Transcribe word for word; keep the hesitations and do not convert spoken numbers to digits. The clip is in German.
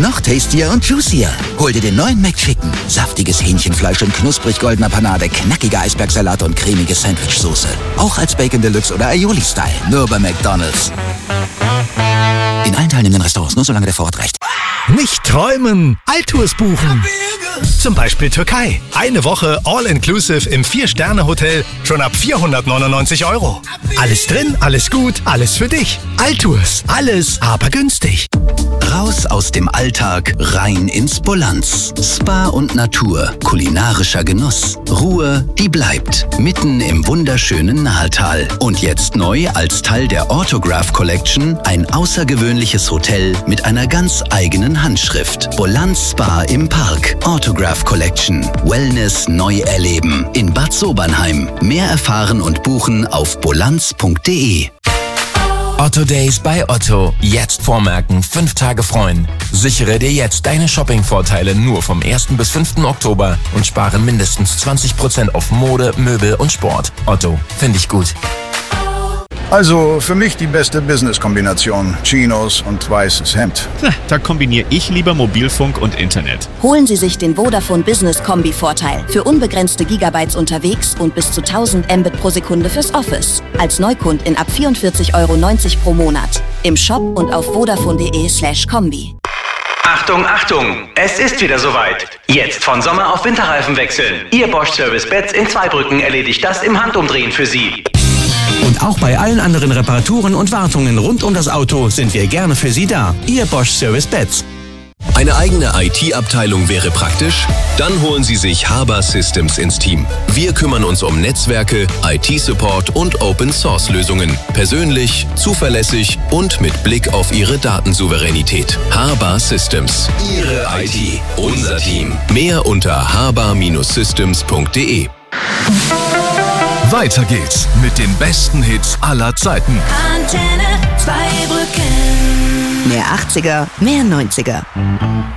noch tastier und juicier. Hol dir den neuen McChicken. Saftiges Hähnchenfleisch in knusprig goldener Panade, knackiger Eisbergsalat und cremige Sandwichsoße. Auch als Bacon Deluxe oder Aioli-Style. Nur bei McDonald's. In allen teilnehmenden Restaurants, nur solange der Vorrat reicht. Nicht träumen, Alltours buchen. Zum Beispiel Türkei. Eine Woche All-Inclusive im vier-Sterne-Hotel schon ab vierhundertneunundneunzig Euro. Alles drin, alles gut, alles für dich. Alltours, alles aber günstig. Raus aus dem Alltag, rein ins Bolanz. Spa und Natur, kulinarischer Genuss. Ruhe, die bleibt. Mitten im wunderschönen Nahetal. Und jetzt neu als Teil der Autograph Collection ein außergewöhnliches Hotel mit einer ganz eigenen Handschrift. Bolanz Spa im Park. Autograph Collection. Wellness neu erleben. In Bad Sobernheim. Mehr erfahren und buchen auf bolanz punkt de. Otto Days bei Otto. Jetzt vormerken, fünf Tage freuen. Sichere dir jetzt deine Shopping-Vorteile nur vom ersten bis fünften Oktober und spare mindestens zwanzig Prozent auf Mode, Möbel und Sport. Otto, finde ich gut. Also für mich die beste Business-Kombination. Chinos und weißes Hemd. Da kombiniere ich lieber Mobilfunk und Internet. Holen Sie sich den Vodafone Business Kombi-Vorteil. Für unbegrenzte Gigabytes unterwegs und bis zu tausend Mbit pro Sekunde fürs Office. Als Neukundin ab vierundvierzig Euro neunzig pro Monat. Im Shop und auf vodafone.de slash Kombi. Achtung, Achtung! Es ist wieder soweit. Jetzt von Sommer auf Winterreifen wechseln. Ihr Bosch Service Beds in Zweibrücken erledigt das im Handumdrehen für Sie. Und auch bei allen anderen Reparaturen und Wartungen rund um das Auto sind wir gerne für Sie da. Ihr Bosch Service Beds. Eine eigene I T-Abteilung wäre praktisch? Dann holen Sie sich Haber Systems ins Team. Wir kümmern uns um Netzwerke, I T-Support und Open-Source-Lösungen. Persönlich, zuverlässig und mit Blick auf Ihre Datensouveränität. Haber Systems. Ihre I T. Unser Team. Mehr unter haber Systems punkt de. Weiter geht's mit den besten Hits aller Zeiten. Antenne Zweibrücken. Mehr achtziger, mehr neunziger.